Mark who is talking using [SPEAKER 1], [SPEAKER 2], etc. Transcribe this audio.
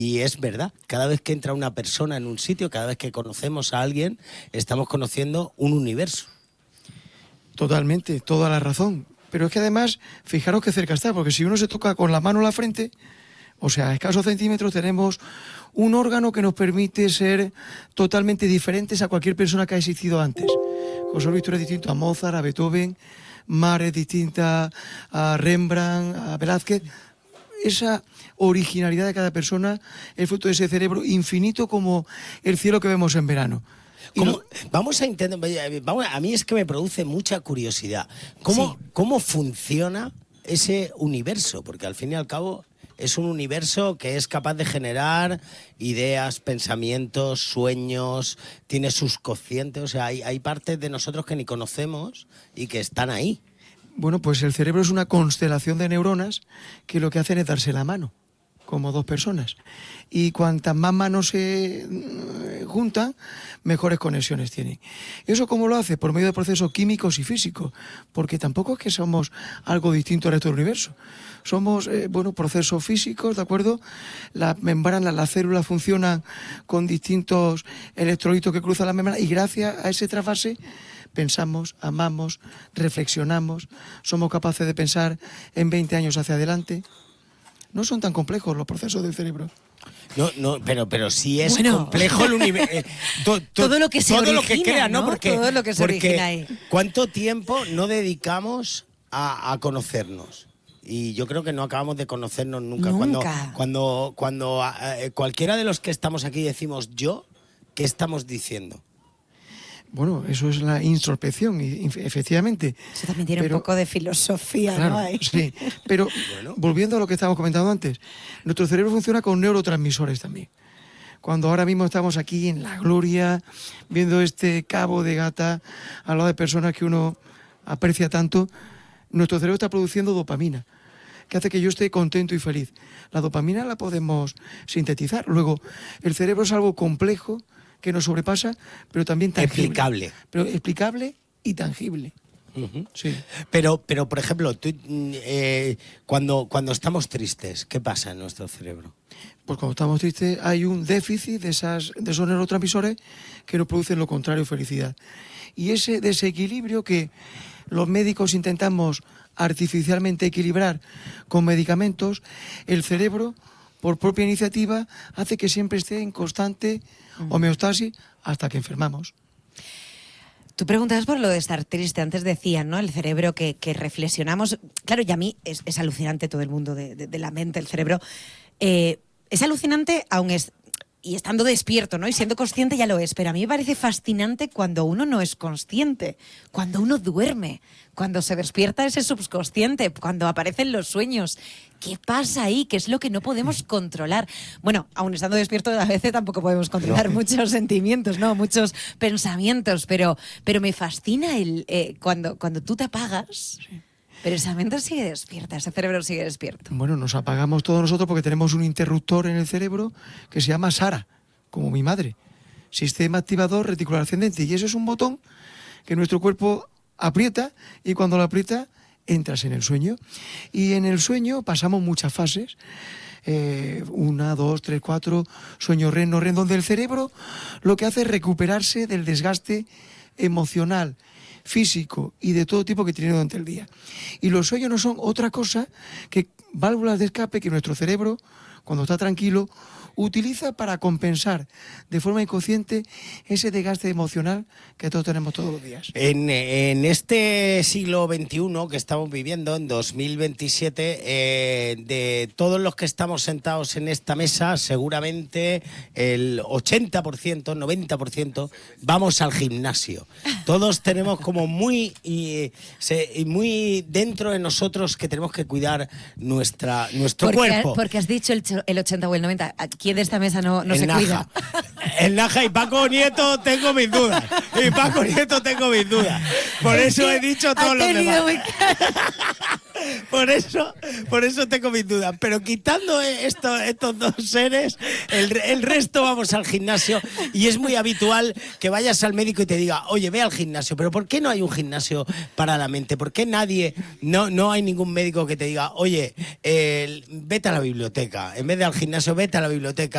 [SPEAKER 1] Y es verdad, cada vez que entra una persona en un sitio, cada vez que conocemos a alguien, estamos conociendo un universo.
[SPEAKER 2] Totalmente, toda la razón. Pero es que además, fijaros qué cerca está, porque si uno se toca con la mano en la frente, o sea, a escasos centímetros, tenemos un órgano que nos permite ser totalmente diferentes a cualquier persona que ha existido antes. José Luis, tú eres distinto a Mozart, a Beethoven, Mar es distinta a Rembrandt, a Velázquez. Esa originalidad de cada persona es fruto de ese cerebro infinito como el cielo que vemos en verano.
[SPEAKER 1] Vamos a intentar, a mí es que me produce mucha curiosidad. ¿Cómo funciona ese universo? Porque al fin y al cabo es un universo que es capaz de generar ideas, pensamientos, sueños, tiene sus cocientes, o sea, hay partes de nosotros que ni conocemos y que están ahí.
[SPEAKER 2] Bueno, pues el cerebro es una constelación de neuronas que lo que hacen es darse la mano, como dos personas. Y cuantas más manos se juntan, mejores conexiones tienen. ¿Eso cómo lo hace? Por medio de procesos químicos y físicos, porque tampoco es que somos algo distinto al resto del universo. Somos, procesos físicos, ¿de acuerdo? Las membranas, las células funcionan con distintos electrolitos que cruzan la membrana y gracias a ese trasvase pensamos, amamos, reflexionamos, somos capaces de pensar en 20 años hacia adelante. No son tan complejos los procesos del cerebro.
[SPEAKER 1] No, pero sí es complejo el universo.
[SPEAKER 3] Todo lo que se origina,
[SPEAKER 1] lo que crea, ¿no?
[SPEAKER 3] Todo lo que se origina ahí.
[SPEAKER 1] ¿Cuánto tiempo no dedicamos a conocernos? Y yo creo que no acabamos de conocernos nunca. Cuando cualquiera de los que estamos aquí decimos yo, ¿qué estamos diciendo?
[SPEAKER 2] Bueno, eso es la introspección, efectivamente.
[SPEAKER 3] Eso también tiene un poco de filosofía,
[SPEAKER 2] claro,
[SPEAKER 3] ¿no?
[SPEAKER 2] Sí, pero volviendo a lo que estábamos comentando antes, nuestro cerebro funciona con neurotransmisores también. Cuando ahora mismo estamos aquí en la gloria, viendo este Cabo de Gata, al lado de personas que uno aprecia tanto, nuestro cerebro está produciendo dopamina, que hace que yo esté contento y feliz. La dopamina la podemos sintetizar. Luego, el cerebro es algo complejo, que nos sobrepasa, pero también tangible. Explicable y tangible.
[SPEAKER 1] Uh-huh.
[SPEAKER 2] Sí.
[SPEAKER 1] Pero, por ejemplo, cuando estamos tristes, ¿qué pasa en nuestro cerebro?
[SPEAKER 2] Pues cuando estamos tristes hay un déficit de esos neurotransmisores que nos producen lo contrario, felicidad. Y ese desequilibrio que los médicos intentamos artificialmente equilibrar con medicamentos, el cerebro, por propia iniciativa, hace que siempre esté en constante homeostasis hasta que enfermamos.
[SPEAKER 3] Tú preguntabas por lo de estar triste. Antes decían, ¿no? El cerebro que reflexionamos. Claro, y a mí es alucinante todo el mundo de la mente, el cerebro. Es alucinante y estando despierto, ¿no? Y siendo consciente ya lo es, pero a mí me parece fascinante cuando uno no es consciente, cuando uno duerme, cuando se despierta ese subconsciente, cuando aparecen los sueños. ¿Qué pasa ahí? ¿Qué es lo que no podemos controlar? Bueno, aun estando despierto a veces tampoco podemos controlar muchos sentimientos, ¿no? Muchos pensamientos, pero me fascina cuando tú te apagas. Sí. Pero esa mente sigue despierta, ese cerebro sigue despierto.
[SPEAKER 2] Bueno, nos apagamos todos nosotros porque tenemos un interruptor en el cerebro que se llama SARA, como mi madre. Sistema activador reticular ascendente. Y eso es un botón que nuestro cuerpo aprieta y cuando lo aprieta entras en el sueño. Y en el sueño pasamos muchas fases. 1, 2, 3, 4, sueño REM, no REM, donde el cerebro lo que hace es recuperarse del desgaste emocional, físico y de todo tipo que tiene durante el día. Y los sueños no son otra cosa que válvulas de escape que nuestro cerebro, cuando está tranquilo, utiliza para compensar de forma inconsciente ese desgaste emocional que todos tenemos todos los días.
[SPEAKER 1] En este siglo XXI que estamos viviendo, en 2027, de todos los que estamos sentados en esta mesa, seguramente el 80%, 90% vamos al gimnasio. Todos tenemos como muy dentro de nosotros que tenemos que cuidar nuestro cuerpo.
[SPEAKER 3] Porque has dicho el 80 o el 90. ¿Quién de esta mesa no se cuida?
[SPEAKER 1] El Naja y Paco Nieto tengo mis dudas. Por eso he dicho todos los demás. Por eso tengo mis dudas. Pero quitando estos dos seres, el resto vamos al gimnasio. Y es muy habitual que vayas al médico y te diga, oye, ve al gimnasio. Pero ¿por qué no hay un gimnasio para la mente? ¿Por qué no hay ningún médico que te diga, oye, vete a la biblioteca? En vez de al gimnasio, vete a la biblioteca.